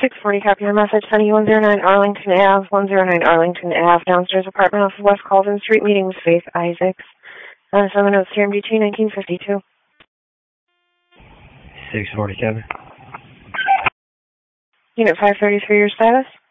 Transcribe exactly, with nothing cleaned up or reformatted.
six forty, copy your message. Sunny one oh nine Arlington Ave, one oh nine Arlington Ave, downstairs apartment off of West Colvin Street, meeting with Faith Isaacs. Uh, seven oh C M D two, nineteen fifty-two. six forty, Kevin. Unit five thirty-three, your status?